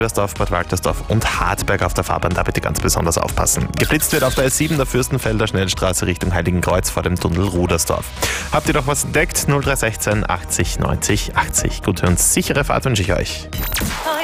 Wilmersdorf, Bad Waltersdorf und Hartberg auf der Fahrbahn, da bitte ganz besonders aufpassen. Geblitzt wird auf der S7 der Fürstenfelder Schnellstraße Richtung Heiligenkreuz vor dem Tunnel Rudersdorf. Habt ihr noch was entdeckt? 0316 80 90 80. Gute und sichere Fahrt wünsche ich euch.